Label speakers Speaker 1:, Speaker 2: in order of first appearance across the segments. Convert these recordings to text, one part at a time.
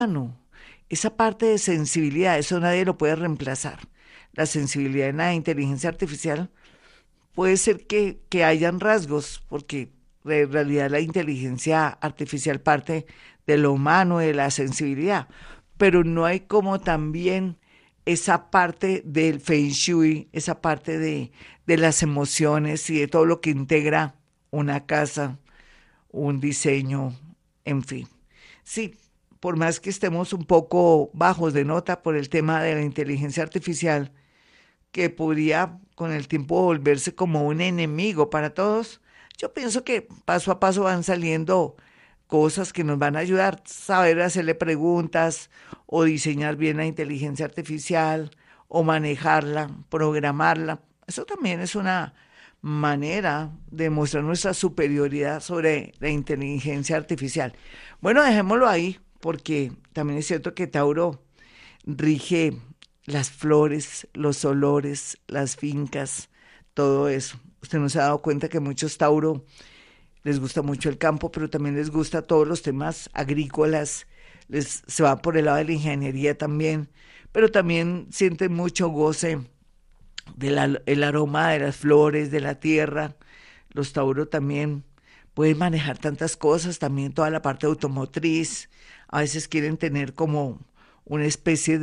Speaker 1: humano, esa parte de sensibilidad, eso nadie lo puede reemplazar. La sensibilidad en la inteligencia artificial puede ser que hayan rasgos, porque en realidad la inteligencia artificial parte de lo humano, de la sensibilidad, pero no hay como también esa parte del feng shui, esa parte de las emociones y de todo lo que integra una casa, un diseño, en fin. Sí, por más que estemos un poco bajos de nota por el tema de la inteligencia artificial, que podría con el tiempo volverse como un enemigo para todos, yo pienso que paso a paso van saliendo cosas que nos van a ayudar, saber hacerle preguntas o diseñar bien la inteligencia artificial o manejarla, programarla. Eso también es una manera de mostrar nuestra superioridad sobre la inteligencia artificial. Bueno, dejémoslo ahí, porque también es cierto que Tauro rige las flores, los olores, las fincas, todo eso. Usted no se ha dado cuenta que muchos Tauro les gusta mucho el campo, pero también les gusta todos los temas agrícolas, se va por el lado de la ingeniería también, pero también sienten mucho goce del aroma de las flores, de la tierra. Los Tauro también pueden manejar tantas cosas, también toda la parte automotriz. A veces quieren tener como una especie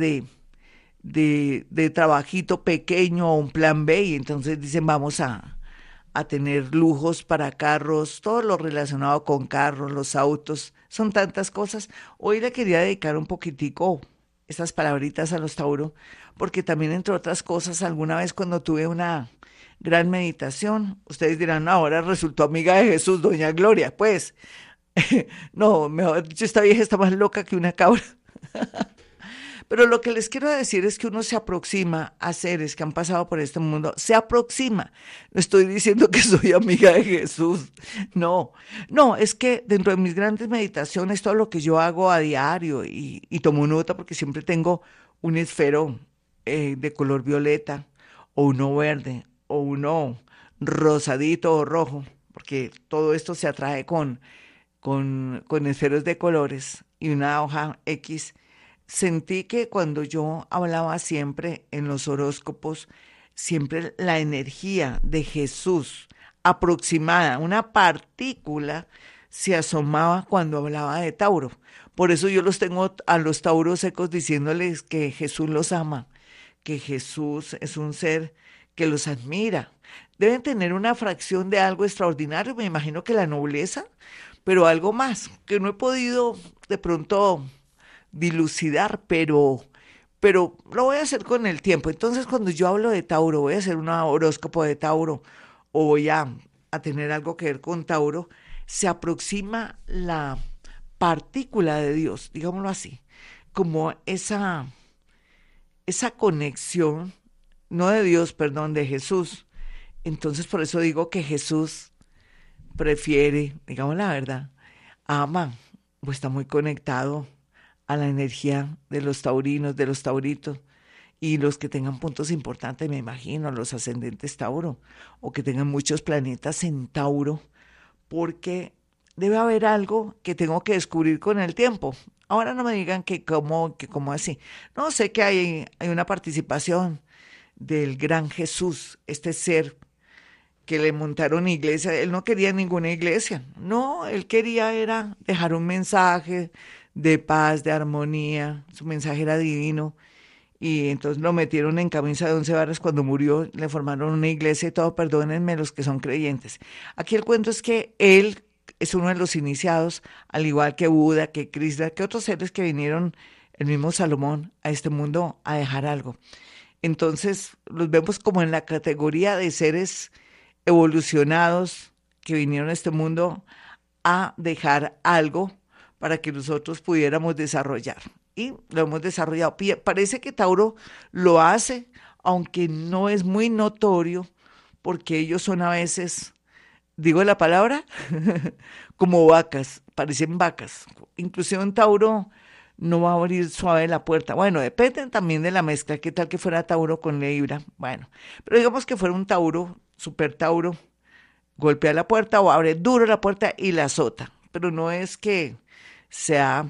Speaker 1: de trabajito pequeño o un plan B y entonces dicen vamos a tener lujos para carros, todo lo relacionado con carros, los autos, son tantas cosas. Hoy le quería dedicar un poquitico estas palabritas a los Tauro, porque también entre otras cosas, alguna vez cuando tuve una gran meditación, ustedes dirán, "No, ahora resultó amiga de Jesús, doña Gloria, pues, no, mejor dicho, esta vieja está más loca que una cabra. Pero lo que les quiero decir es que uno se aproxima a seres que han pasado por este mundo, se aproxima. No estoy diciendo que soy amiga de Jesús, no, no, es que dentro de mis grandes meditaciones, todo lo que yo hago a diario y tomo nota porque siempre tengo un esfero de color violeta o uno verde o uno rosadito o rojo, porque todo esto se atrae con esferos de colores y una hoja X. Sentí que cuando yo hablaba siempre en los horóscopos, siempre la energía de Jesús aproximada, una partícula, se asomaba cuando hablaba de Tauro. Por eso yo los tengo a los Tauros secos diciéndoles que Jesús los ama, que Jesús es un ser que los admira. Deben tener una fracción de algo extraordinario, me imagino que la nobleza, pero algo más, que no he podido de pronto dilucidar, pero lo voy a hacer con el tiempo. Entonces, cuando yo hablo de Tauro, voy a hacer un horóscopo de Tauro o voy a tener algo que ver con Tauro, se aproxima la partícula de Dios, digámoslo así, como esa conexión, no de Dios, perdón, de Jesús. Entonces, por eso digo que Jesús prefiere, digamos la verdad, ama o está muy conectado a la energía de los taurinos, de los tauritos, y los que tengan puntos importantes, me imagino, los ascendentes Tauro, o que tengan muchos planetas en Tauro, porque debe haber algo que tengo que descubrir con el tiempo. Ahora no me digan que cómo así. No, sé que hay una participación del gran Jesús, este ser que le montaron iglesia. Él no quería ninguna iglesia, no, él quería era dejar un mensaje de paz, de armonía, su mensaje era divino, y entonces lo metieron en camisa de 11 varas cuando murió, le formaron una iglesia y todo, perdónenme los que son creyentes. Aquí el cuento es que él es uno de los iniciados, al igual que Buda, que Krishna, que otros seres que vinieron, el mismo Salomón, a este mundo a dejar algo. Entonces los vemos como en la categoría de seres evolucionados que vinieron a este mundo a dejar algo para que nosotros pudiéramos desarrollar. Y lo hemos desarrollado. Parece que Tauro lo hace, aunque no es muy notorio, porque ellos son a veces, digo la palabra, como vacas, parecen vacas. Inclusive un Tauro no va a abrir suave la puerta. Bueno, depende también de la mezcla. ¿Qué tal que fuera Tauro con Libra? Bueno, pero digamos que fuera un Tauro, super Tauro, golpea la puerta o abre duro la puerta y la azota. Pero no es que sea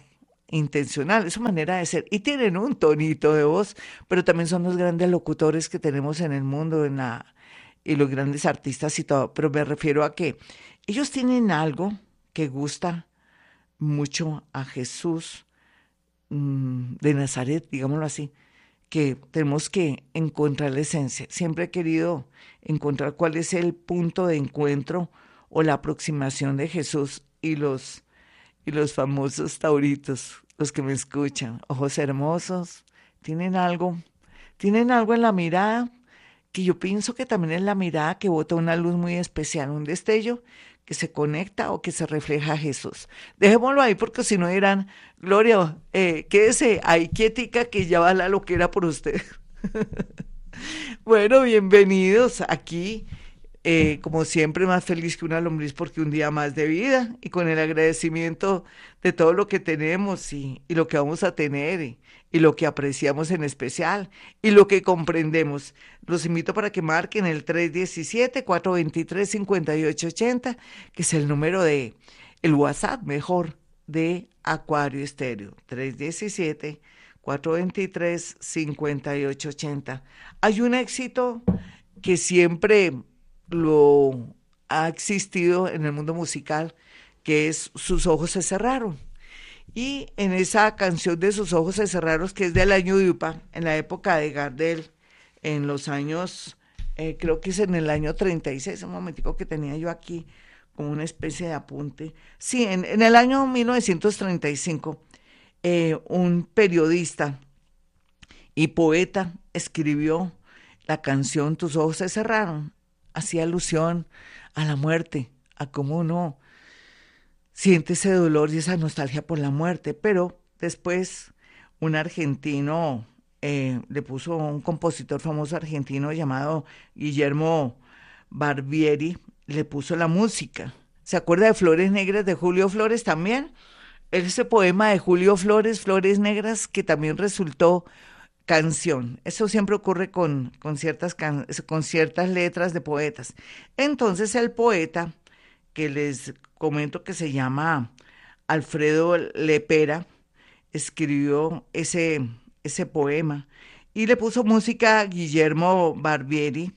Speaker 1: intencional, es su manera de ser. Y tienen un tonito de voz, pero también son los grandes locutores que tenemos en el mundo, y los grandes artistas y todo. Pero me refiero a que ellos tienen algo que gusta mucho a Jesús de Nazaret, digámoslo así, que tenemos que encontrar la esencia. Siempre he querido encontrar cuál es el punto de encuentro o la aproximación de Jesús y los famosos tauritos, los que me escuchan, ojos hermosos, tienen algo, tienen algo en la mirada que yo pienso que también es la mirada que bota una luz muy especial, un destello que se conecta o que se refleja a Jesús. Dejémoslo ahí porque si no dirán, Gloria, quédese ahí quietica que ya va la loquera por usted. Bueno, bienvenidos aquí. Como siempre, más feliz que una lombriz porque un día más de vida y con el agradecimiento de todo lo que tenemos y lo que vamos a tener y lo que apreciamos en especial y lo que comprendemos. Los invito para que marquen el 317-423-5880, que es el número el WhatsApp mejor de Acuario Estéreo. 317-423-5880. Hay un éxito que siempre lo ha existido en el mundo musical, que es Sus ojos se cerraron. Y en esa canción de Sus ojos se cerraron, que es del año de UPA, en la época de Gardel, en los años, creo que es en el año 36, un momentico que tenía yo aquí como una especie de apunte. Sí, en el año 1935, un periodista y poeta escribió la canción Tus ojos se cerraron. Hacía alusión a la muerte, a cómo uno siente ese dolor y esa nostalgia por la muerte, pero después un argentino le puso, un compositor famoso argentino llamado Guillermo Barbieri, le puso la música. ¿Se acuerda de Flores Negras de Julio Flores también? Ese poema de Julio Flores, Flores Negras, que también resultó canción. Eso siempre ocurre con ciertas letras de poetas. Entonces el poeta, que les comento que se llama Alfredo Lepera, escribió ese poema y le puso música a Guillermo Barbieri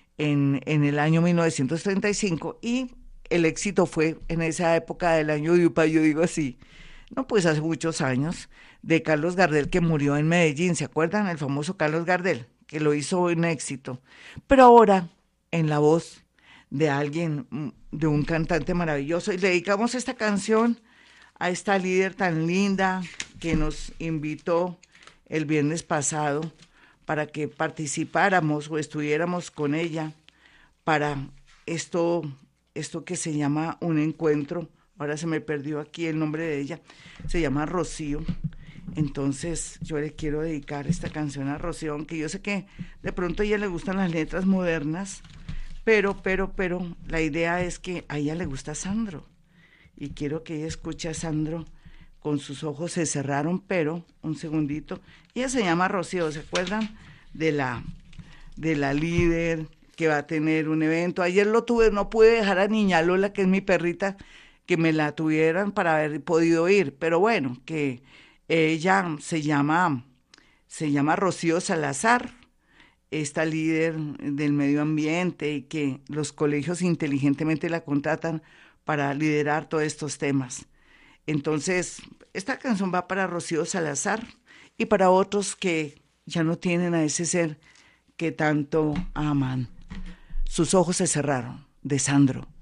Speaker 1: en el año 1935 y el éxito fue en esa época del año de Upa, yo digo así, no, pues hace muchos años, de Carlos Gardel que murió en Medellín, ¿se acuerdan? El famoso Carlos Gardel, que lo hizo un éxito. Pero ahora, en la voz de alguien, de un cantante maravilloso, y le dedicamos esta canción a esta líder tan linda que nos invitó el viernes pasado para que participáramos o estuviéramos con ella para esto que se llama un encuentro. Ahora se me perdió aquí el nombre de ella, se llama Rocío. Entonces yo le quiero dedicar esta canción a Rocío, aunque yo sé que de pronto a ella le gustan las letras modernas, pero la idea es que a ella le gusta Sandro, y quiero que ella escuche a Sandro con sus ojos se cerraron, pero, un segundito, ella se llama Rocío, ¿se acuerdan? De la líder que va a tener un evento. Ayer lo tuve, no pude dejar a Niña Lola, que es mi perrita, que me la tuvieran para haber podido ir, pero bueno, que ella se llama Rocío Salazar, esta líder del medio ambiente y que los colegios inteligentemente la contratan para liderar todos estos temas. Entonces, esta canción va para Rocío Salazar y para otros que ya no tienen a ese ser que tanto aman. Sus ojos se cerraron, de Sandro.